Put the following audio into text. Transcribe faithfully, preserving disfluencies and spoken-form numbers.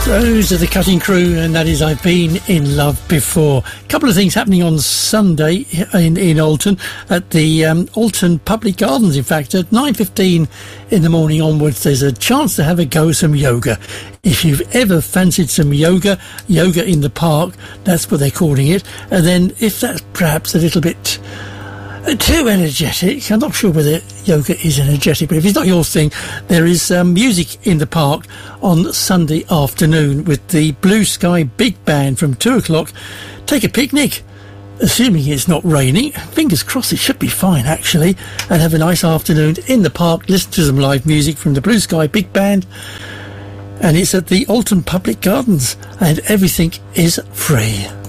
Those are the Cutting Crew, and that is I've Been in Love Before. A couple of things happening on Sunday in, in Alton, at the um, Alton Public Gardens. In fact, at nine fifteen in the morning onwards, there's a chance to have a go at some yoga. If you've ever fancied some yoga, yoga in the park, that's what they're calling it. And then if that's perhaps a little bit too energetic, I'm not sure whether yoga is energetic, but if it's not your thing, there is um, music in the park on Sunday afternoon with the Blue Sky Big Band from two o'clock. Take a picnic, assuming it's not raining. Fingers crossed, it should be fine actually, and have a nice afternoon in the park. Listen to some live music from the Blue Sky Big Band, and it's at the Alton Public Gardens, and everything is free.